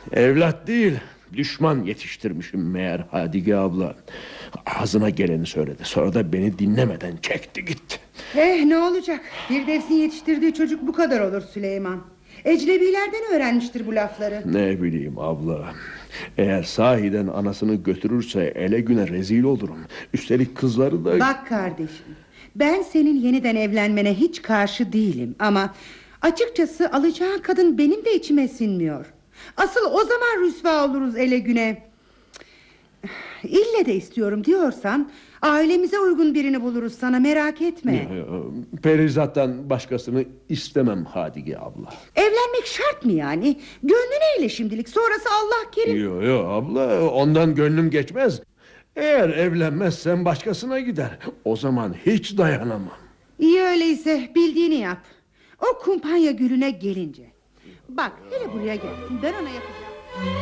Evlat değil, düşman yetiştirmişim meğer Hadige abla. Ağzına geleni söyledi, sonra da beni dinlemeden çekti gitti. Ne olacak? Firdevs'in yetiştirdiği çocuk bu kadar olur Süleyman. Ecnebilerden öğrenmiştir bu lafları. Ne bileyim abla. Eğer sahiden anasını götürürse ele güne rezil olurum. Üstelik kızları da... Bak kardeşim, ben senin yeniden evlenmene hiç karşı değilim. Ama açıkçası alacağın kadın benim de içime sinmiyor. Asıl o zaman rüsva oluruz ele güne. İlle de istiyorum diyorsan ailemize uygun birini buluruz sana, merak etme. Perizat'tan başkasını istemem Hadige abla. Evlenmek şart mı yani? Gönlüne eyle şimdilik, sonrası Allah kerim. Yok abla, ondan gönlüm geçmez. Eğer evlenmezsem başkasına gider. O zaman hiç dayanamam. İyi öyleyse, bildiğini yap. O kumpanya gülüne gelince. Bak hele buraya gelsin, ben ona yapacağım.